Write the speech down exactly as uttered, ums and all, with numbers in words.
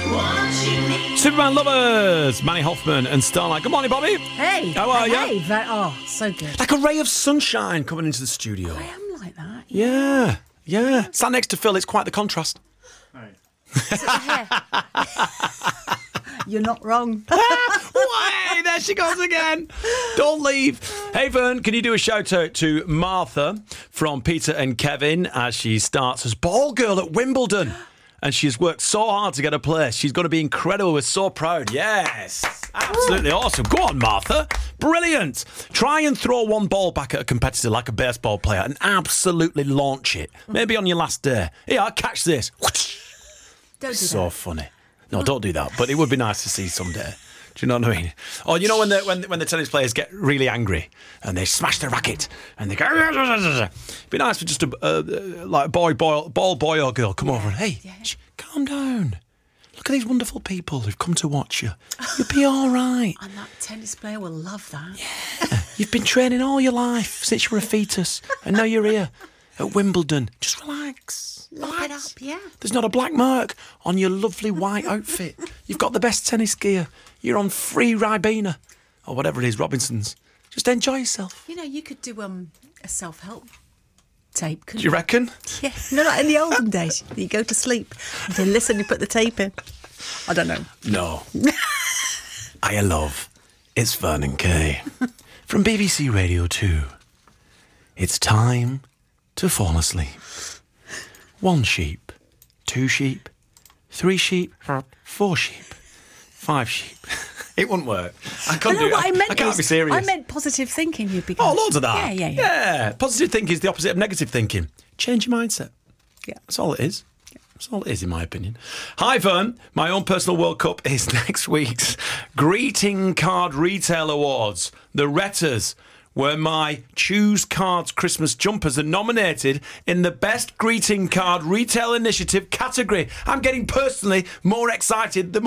Superman lovers, Manny Hoffman and Starlight. Good morning, Bobby. Hey. How are hey, you? Hey, very, oh, so good. Like a ray of sunshine coming into the studio. I am like that. Yeah, yeah. Sat next to Phil, it's quite the contrast. You're not wrong. Why? There she goes again. Don't leave. Hey, Vern, can you do a shout out to Martha from Peter and Kevin as she starts as ball girl at Wimbledon? And she's worked so hard to get a place. She's going to be incredible. We're so proud. Yes. Absolutely awesome. Go on, Martha. Brilliant. Try and throw one ball back at a competitor like a baseball player and absolutely launch it. Maybe on your last day. Here, I'll catch this. Don't do So that. funny. No, don't do that. But it would be nice to see someday. Do you know what I mean? Or you know when the when when the tennis players get really angry and they smash the racket and they go. It'd be nice for just a uh, like boy, boy, ball boy or girl come over and hey, Yeah. shh, calm down. Look at these wonderful people who've come to watch you. You'll be all right. And that tennis player will love that. Yeah. You've been training all your life since you were a fetus, and now you're here at Wimbledon. Just relax. Lock it up, yeah. There's not a black mark on your lovely white outfit. You've got the best tennis gear. You're on free Ribena or whatever it is, Robinson's. Just enjoy yourself. You know, you could do um a self-help tape, couldn't Do you reckon? Yeah. No, like in the olden days. You go to sleep. You listen, you put the tape in. I don't know. No. I love. It's Vernon Kay from B B C Radio two. It's time to fall asleep. One sheep, two sheep, three sheep, four sheep, five sheep. It wouldn't work. I I couldn't know do it. what I, meant I can't was, be serious. I meant positive thinking. You'd be. Oh, loads of that. Yeah, yeah, yeah. Yeah. Positive thinking is the opposite of negative thinking. Change your mindset. Yeah. That's all it is. That's all it is, in my opinion. Hi, Vern. My own personal World Cup is next week's Greeting Card Retail Awards. The Retters, where my Choose Cards Christmas jumpers are nominated in the Best Greeting Card Retail Initiative category. I'm getting personally more excited the more